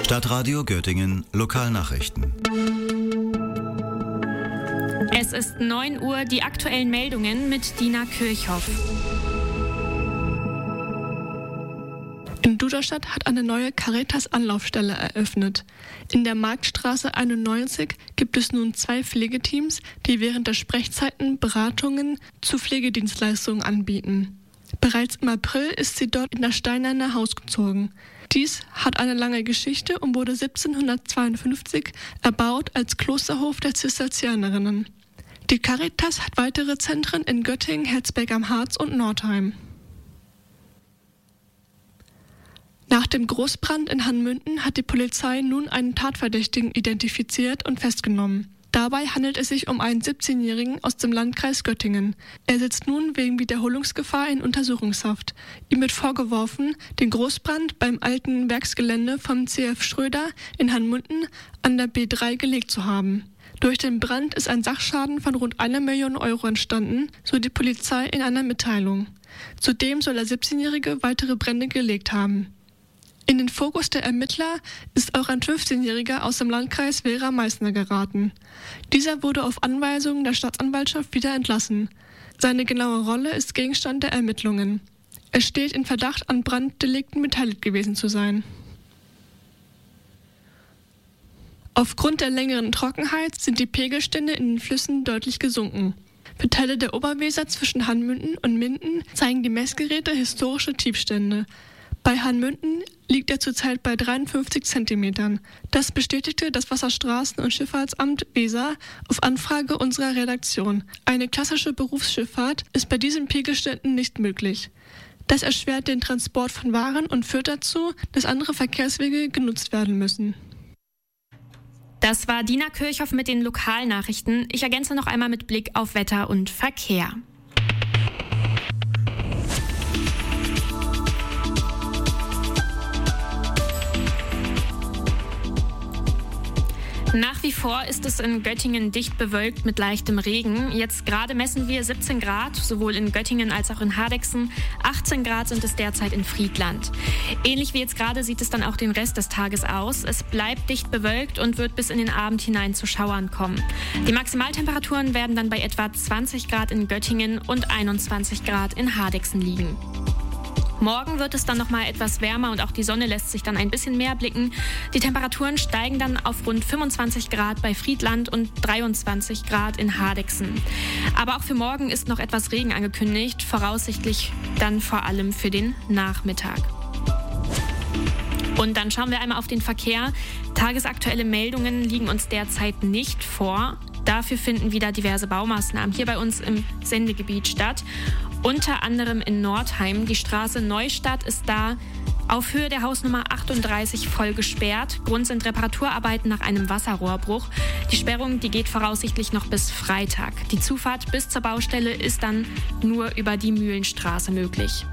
Stadtradio Göttingen Lokalnachrichten. Es ist 9 Uhr, die aktuellen Meldungen mit Dina Kirchhoff. In Duderstadt hat eine neue Caritas-Anlaufstelle eröffnet. In der Marktstraße 91 gibt es nun 2 Pflegeteams, die während der Sprechzeiten Beratungen zu Pflegedienstleistungen anbieten. Bereits im April ist sie dort in das Steinerne Haus gezogen. Dies hat eine lange Geschichte und wurde 1752 erbaut als Klosterhof der Zisterzienerinnen. Die Caritas hat weitere Zentren in Göttingen, Herzberg am Harz und Nordheim. Nach dem Großbrand in Hanmünden hat die Polizei nun einen Tatverdächtigen identifiziert und festgenommen. Dabei handelt es sich um einen 17-Jährigen aus dem Landkreis Göttingen. Er sitzt nun wegen Wiederholungsgefahr in Untersuchungshaft. Ihm wird vorgeworfen, den Großbrand beim alten Werksgelände vom CF Schröder in Hanmünden an der B3 gelegt zu haben. Durch den Brand ist ein Sachschaden von rund 1 Million Euro entstanden, so die Polizei in einer Mitteilung. Zudem soll der 17-Jährige weitere Brände gelegt haben. In den Fokus der Ermittler ist auch ein 15-Jähriger aus dem Landkreis Vera Meißner geraten. Dieser wurde auf Anweisung der Staatsanwaltschaft wieder entlassen. Seine genaue Rolle ist Gegenstand der Ermittlungen. Er steht in Verdacht, an Branddelikten beteiligt gewesen zu sein. Aufgrund der längeren Trockenheit sind die Pegelstände in den Flüssen deutlich gesunken. Für Teile der Oberweser zwischen Hanmünden und Minden zeigen die Messgeräte historische Tiefstände. Bei Hanmünden liegt er zurzeit bei 53 Zentimetern. Das bestätigte das Wasserstraßen- und Schifffahrtsamt Weser auf Anfrage unserer Redaktion. Eine klassische Berufsschifffahrt ist bei diesen Pegelständen nicht möglich. Das erschwert den Transport von Waren und führt dazu, dass andere Verkehrswege genutzt werden müssen. Das war Dina Kirchhoff mit den Lokalnachrichten. Ich ergänze noch einmal mit Blick auf Wetter und Verkehr. Nach wie vor ist es in Göttingen dicht bewölkt mit leichtem Regen. Jetzt gerade messen wir 17 Grad, sowohl in Göttingen als auch in Hardegsen. 18 Grad sind es derzeit in Friedland. Ähnlich wie jetzt gerade sieht es dann auch den Rest des Tages aus. Es bleibt dicht bewölkt und wird bis in den Abend hinein zu Schauern kommen. Die Maximaltemperaturen werden dann bei etwa 20 Grad in Göttingen und 21 Grad in Hardegsen liegen. Morgen wird es dann noch mal etwas wärmer und auch die Sonne lässt sich dann ein bisschen mehr blicken. Die Temperaturen steigen dann auf rund 25 Grad bei Friedland und 23 Grad in Hardegsen. Aber auch für morgen ist noch etwas Regen angekündigt, voraussichtlich dann vor allem für den Nachmittag. Und dann schauen wir einmal auf den Verkehr. Tagesaktuelle Meldungen liegen uns derzeit nicht vor. Dafür finden wieder diverse Baumaßnahmen hier bei uns im Sendegebiet statt. Unter anderem in Nordheim. Die Straße Neustadt ist da auf Höhe der Hausnummer 38 voll gesperrt. Grund sind Reparaturarbeiten nach einem Wasserrohrbruch. Die Sperrung, die geht voraussichtlich noch bis Freitag. Die Zufahrt bis zur Baustelle ist dann nur über die Mühlenstraße möglich.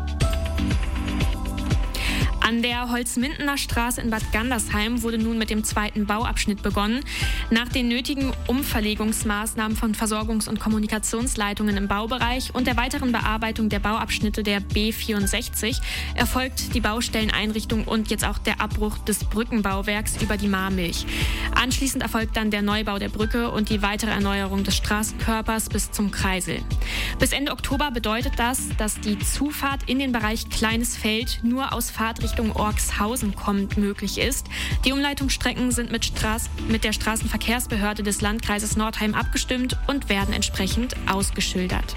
An der Holzmindener Straße in Bad Gandersheim wurde nun mit dem 2. Bauabschnitt begonnen. Nach den nötigen Umverlegungsmaßnahmen von Versorgungs- und Kommunikationsleitungen im Baubereich und der weiteren Bearbeitung der Bauabschnitte der B64 erfolgt die Baustelleneinrichtung und jetzt auch der Abbruch des Brückenbauwerks über die Marmilch. Anschließend erfolgt dann der Neubau der Brücke und die weitere Erneuerung des Straßenkörpers bis zum Kreisel. Bis Ende Oktober bedeutet das, dass die Zufahrt in den Bereich Kleines Feld nur aus Fahrtrichtung Orxhausen kommend möglich ist. Die Umleitungsstrecken sind mit der Straßenverkehrsbehörde des Landkreises Nordheim abgestimmt und werden entsprechend ausgeschildert.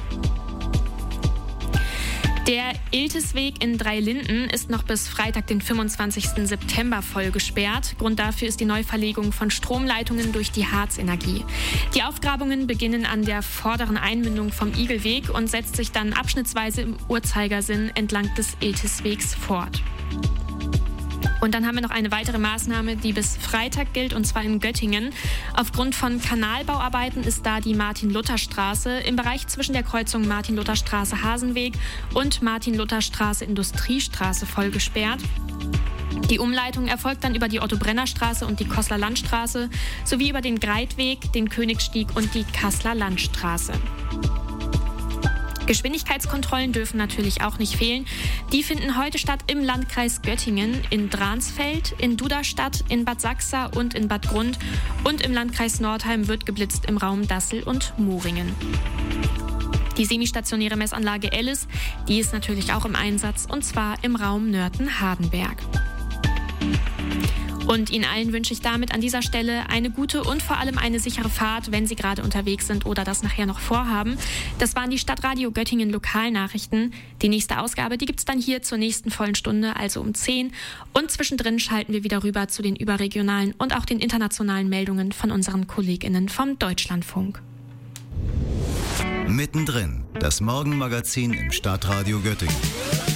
Der Iltisweg in Dreilinden ist noch bis Freitag, den 25. September voll gesperrt. Grund dafür ist die Neuverlegung von Stromleitungen durch die Harzenergie. Die Aufgrabungen beginnen an der vorderen Einmündung vom Igelweg und setzt sich dann abschnittsweise im Uhrzeigersinn entlang des Iltiswegs fort. Und dann haben wir noch eine weitere Maßnahme, die bis Freitag gilt, und zwar in Göttingen. Aufgrund von Kanalbauarbeiten ist da die Martin-Luther-Straße im Bereich zwischen der Kreuzung Martin-Luther-Straße-Hasenweg und Martin-Luther-Straße-Industriestraße voll gesperrt. Die Umleitung erfolgt dann über die Otto-Brenner-Straße und die Kosler Landstraße sowie über den Greitweg, den Königsstieg und die Kasseler Landstraße. Geschwindigkeitskontrollen dürfen natürlich auch nicht fehlen. Die finden heute statt im Landkreis Göttingen, in Dransfeld, in Duderstadt, in Bad Sachsa und in Bad Grund. Und im Landkreis Nordheim wird geblitzt im Raum Dassel und Moringen. Die semistationäre Messanlage Ellis, die ist natürlich auch im Einsatz, und zwar im Raum Nörten-Hardenberg. Und Ihnen allen wünsche ich damit an dieser Stelle eine gute und vor allem eine sichere Fahrt, wenn Sie gerade unterwegs sind oder das nachher noch vorhaben. Das waren die Stadtradio Göttingen Lokalnachrichten. Die nächste Ausgabe, die gibt's dann hier zur nächsten vollen Stunde, also um 10. Und zwischendrin schalten wir wieder rüber zu den überregionalen und auch den internationalen Meldungen von unseren KollegInnen vom Deutschlandfunk. Mittendrin, das Morgenmagazin im Stadtradio Göttingen.